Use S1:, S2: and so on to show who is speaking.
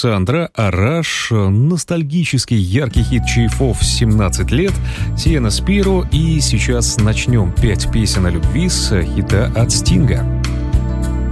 S1: Сандра, Араш, ностальгический яркий хит Чайфов «17 лет», Сиена Спиро, и сейчас начнем 5 песен о любви с хита от Стинга.